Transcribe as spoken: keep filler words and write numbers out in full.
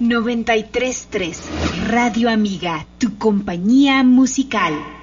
noventa y tres punto tres Radio Amiga, tu compañía musical.